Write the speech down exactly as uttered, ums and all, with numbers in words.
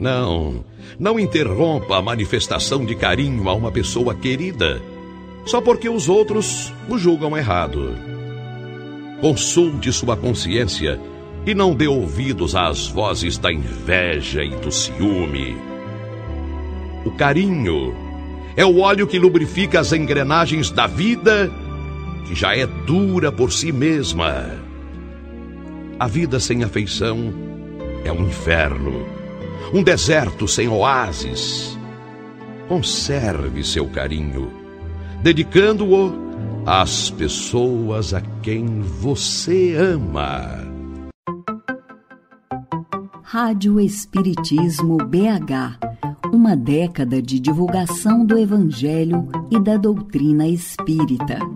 Não, não interrompa a manifestação de carinho a uma pessoa querida, só porque os outros o julgam errado. Consulte sua consciência e não dê ouvidos às vozes da inveja e do ciúme. O carinho é o óleo que lubrifica as engrenagens da vida, que já é dura por si mesma. A vida sem afeição é um inferno, um deserto sem oásis. Conserve seu carinho, dedicando-o às pessoas a quem você ama. Rádio Espiritismo B H, uma década de divulgação do Evangelho e da doutrina espírita.